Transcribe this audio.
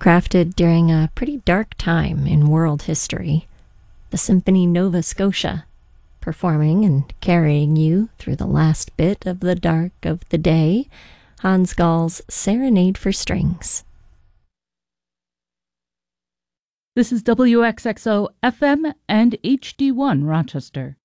crafted during a pretty dark time in world history, the Symphony Nova Scotia, performing and carrying you through the last bit of the dark of the day, Hans Gall's Serenade for Strings. This is WXXO FM and HD1 Rochester.